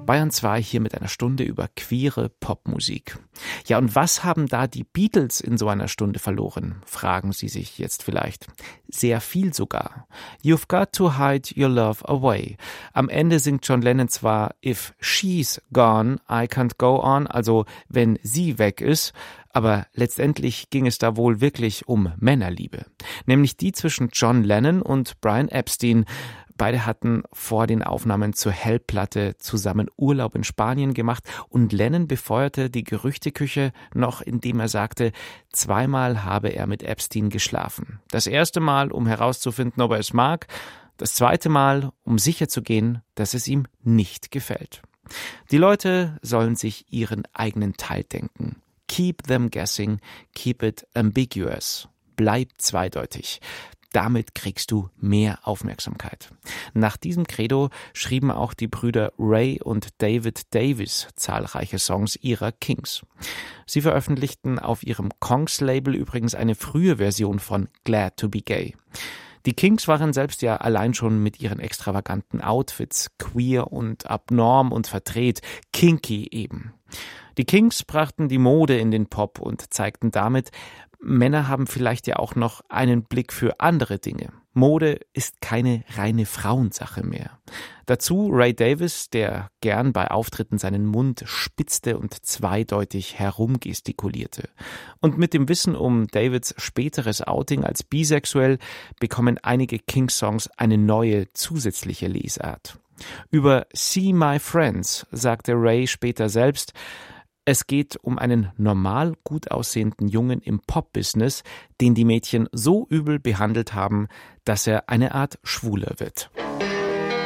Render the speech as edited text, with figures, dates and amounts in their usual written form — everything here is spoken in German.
Bayern 2 hier mit einer Stunde über queere Popmusik. Ja, und was haben da die Beatles in so einer Stunde verloren, fragen Sie sich jetzt vielleicht. Sehr viel sogar. You've got to hide your love away. Am Ende singt John Lennon zwar If she's gone, I can't go on, also wenn sie weg ist, aber letztendlich ging es da wohl wirklich um Männerliebe. Nämlich die zwischen John Lennon und Brian Epstein. Beide hatten vor den Aufnahmen zur Hell-Platte zusammen Urlaub in Spanien gemacht und Lennon befeuerte die Gerüchteküche noch, indem er sagte, 2-mal habe er mit Epstein geschlafen. Das erste Mal, um herauszufinden, ob er es mag, das zweite Mal, um sicherzugehen, dass es ihm nicht gefällt. Die Leute sollen sich ihren eigenen Teil denken. Keep them guessing, keep it ambiguous. Bleib zweideutig. Damit kriegst du mehr Aufmerksamkeit. Nach diesem Credo schrieben auch die Brüder Ray und David Davis zahlreiche Songs ihrer Kings. Sie veröffentlichten auf ihrem Kongs-Label übrigens eine frühe Version von Glad to be Gay. Die Kings waren selbst ja allein schon mit ihren extravaganten Outfits queer und abnorm und verdreht, kinky eben. Die Kings brachten die Mode in den Pop und zeigten damit, Männer haben vielleicht ja auch noch einen Blick für andere Dinge. Mode ist keine reine Frauensache mehr. Dazu Ray Davis, der gern bei Auftritten seinen Mund spitzte und zweideutig herumgestikulierte. Und mit dem Wissen um Davids späteres Outing als bisexuell bekommen einige King-Songs eine neue, zusätzliche Lesart. Über See My Friends sagte Ray später selbst, es geht um einen normal gut aussehenden Jungen im Pop-Business, den die Mädchen so übel behandelt haben, dass er eine Art Schwuler wird.